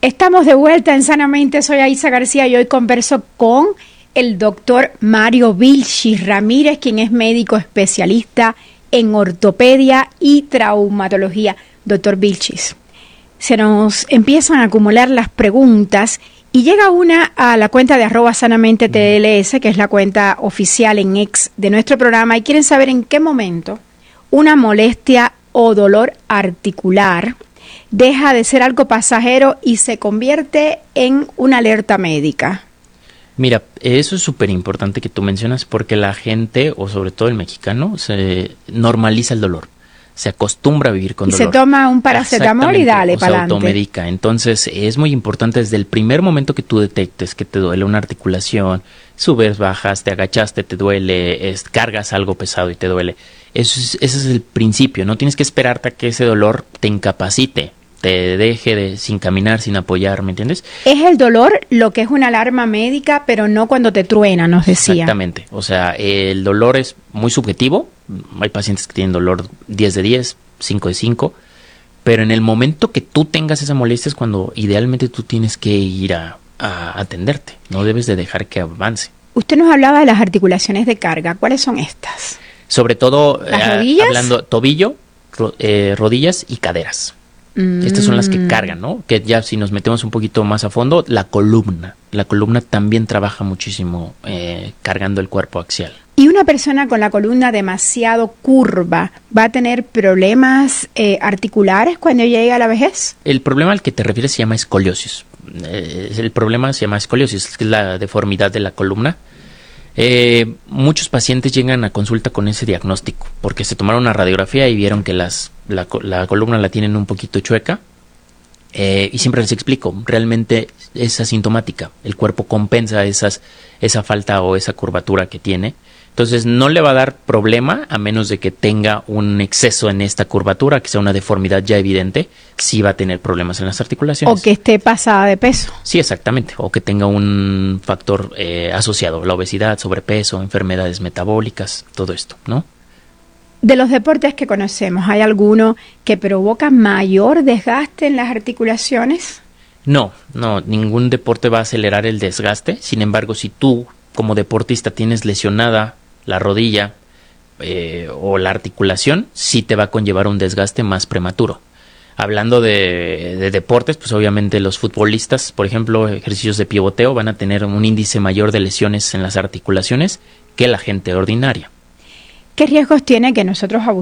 Estamos de vuelta en Sanamente, soy Aisa García y hoy converso con el doctor Mario Vilchis Ramírez, quien es médico especialista en ortopedia y traumatología. Doctor Vilchis, se nos empiezan a acumular las preguntas y llega una a la cuenta de @sanamentetls, que es la cuenta oficial en X de nuestro programa, y quieren saber en qué momento una molestia o dolor articular deja de ser algo pasajero y se convierte en una alerta médica. Mira, eso es súper importante que tú mencionas porque la gente, o sobre todo el mexicano, se normaliza el dolor. Se acostumbra a vivir con dolor. Y se toma un paracetamol y dale para adelante. Se automedica. Entonces, es muy importante desde el primer momento que tú detectes que te duele una articulación, subes, bajas, te agachaste, te duele, cargas algo pesado y te duele. Ese es el principio. No tienes que esperarte a que ese dolor te incapacite, te deje sin caminar, sin apoyar, ¿me entiendes? Es el dolor lo que es una alarma médica, pero no cuando te truena, nos decía. Exactamente. O sea, el dolor es muy subjetivo. Hay pacientes que tienen dolor 10 de 10, 5 de 5, pero en el momento que tú tengas esa molestia es cuando idealmente tú tienes que ir a atenderte. No debes de dejar que avance. Usted nos hablaba de las articulaciones de carga. ¿Cuáles son estas? Sobre todo, ¿las rodillas? Hablando tobillo, rodillas y caderas. Estas son las que cargan, ¿no? Que ya si nos metemos un poquito más a fondo, la columna. La columna también trabaja muchísimo cargando el cuerpo axial. ¿Y una persona con la columna demasiado curva va a tener problemas articulares cuando llegue a la vejez? El problema al que te refieres se llama escoliosis. El problema se llama escoliosis, que es la deformidad de la columna. Muchos pacientes llegan a consulta con ese diagnóstico porque se tomaron una radiografía y vieron que la columna la tienen un poquito chueca, y siempre les explico, realmente es asintomática, el cuerpo compensa esa falta o esa curvatura que tiene. Entonces no le va a dar problema a menos de que tenga un exceso en esta curvatura, que sea una deformidad ya evidente, sí va a tener problemas en las articulaciones. O que esté pasada de peso. Sí, exactamente, o que tenga un factor asociado, la obesidad, sobrepeso, enfermedades metabólicas, todo esto, ¿no? De los deportes que conocemos, ¿hay alguno que provoca mayor desgaste en las articulaciones? No, ningún deporte va a acelerar el desgaste. Sin embargo, si tú como deportista tienes lesionada la rodilla o la articulación, sí te va a conllevar un desgaste más prematuro. Hablando de deportes, pues obviamente los futbolistas, por ejemplo, ejercicios de pivoteo van a tener un índice mayor de lesiones en las articulaciones que la gente ordinaria. ¿Qué riesgos tiene que nosotros